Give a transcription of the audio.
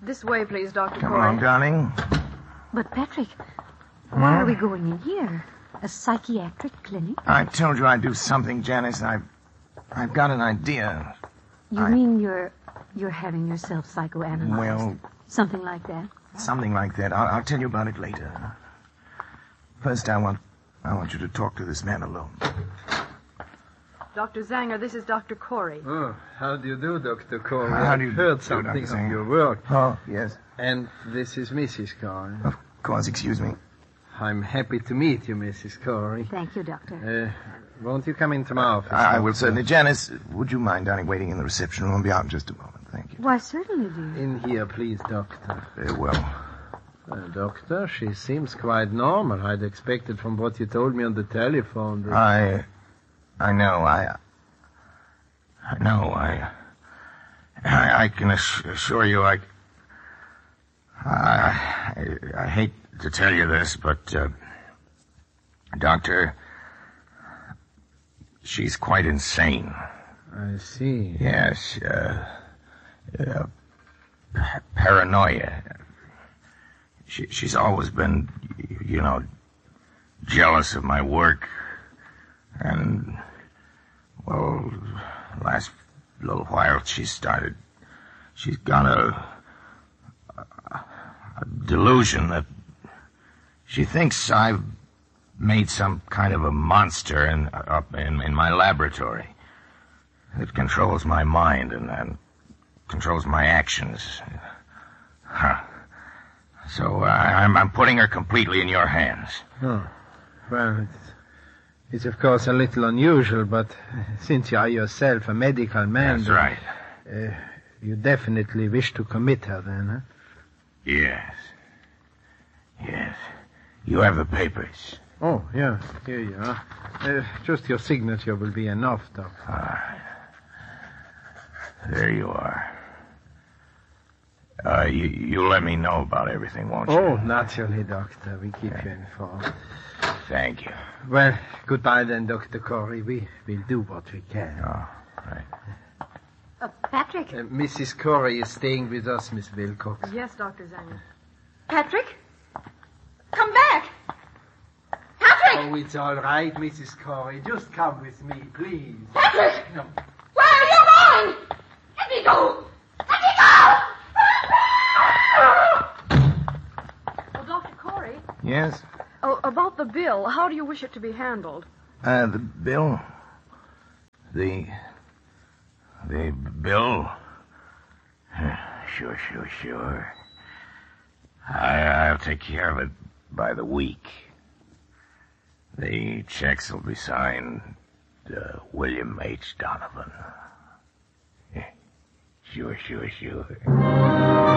This way, please, Dr. Come Corey. along, darling. But, Patrick, why are we going in here? A psychiatric clinic? I told you I'd do something, Janice. I've got an idea. You mean you're having yourself psychoanalyzed? Well... Something like that? Something like that. I'll tell you about it later. First, I want you to talk to this man alone. Dr. Zanger, this is Dr. Corey. Oh, how do you do, Dr. Corey? How do you I've heard do, something Dr. of Zanger? your work. Oh, yes. And this is Mrs. Corey. Of course, excuse me. I'm happy to meet you, Mrs. Corey. Thank you, Doctor. Won't you come into my office? I will certainly. Janice, would you mind, darling, waiting in the reception room? I'll be out in just a moment. Thank you. Why, certainly, dear. In here, please, Doctor. Very well. Doctor, she seems quite normal. I'd expected from what you told me on the telephone that... I know. I can assure you, I hate to tell you this, but, Doctor, she's quite insane. I see. Yes, paranoia. She's always been, jealous of my work. And, well, last little while she's got a delusion that she thinks I've made some kind of a monster up in my laboratory. It controls my mind and controls my actions. So I'm putting her completely in your hands. Oh, well, it's of course a little unusual, but since you are yourself a medical man... That's right. You definitely wish to commit her then, huh? Yes. Yes. You have the papers. Oh, yeah, here you are. Just your signature will be enough, Doctor. All right. There you are. You let me know about everything, won't you? Oh, naturally, Doctor. We keep you informed. Thank you. Well, goodbye then, Dr. Corey. We will do what we can. Oh, right. Patrick? Mrs. Corey is staying with us, Miss Wilcox. Yes, Dr. Zanger. Patrick? Come back! Patrick! Oh, it's all right, Mrs. Corey. Just come with me, please. Patrick! No. Where are you going? Let me go! Let me go! Well, Dr. Corey. Yes? Oh, about the bill, how do you wish it to be handled? The bill? The bill? Sure. I'll take care of it by the week. The checks will be signed, William H. Donovan. Sure.